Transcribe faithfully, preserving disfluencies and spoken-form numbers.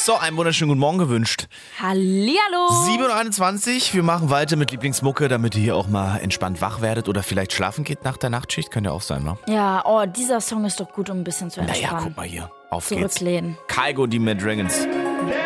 So, einen wunderschönen guten Morgen gewünscht. Hallihallo. sieben Uhr einundzwanzig, wir machen weiter mit Lieblingsmucke, damit ihr hier auch mal entspannt wach werdet oder vielleicht schlafen geht nach der Nachtschicht. Könnte ja auch sein, ne? Ja, oh, dieser Song ist doch gut, um ein bisschen zu entspannen. Naja, guck mal hier. Auf geht's. Zurücklehnen. Kygo, die Mad Dragons.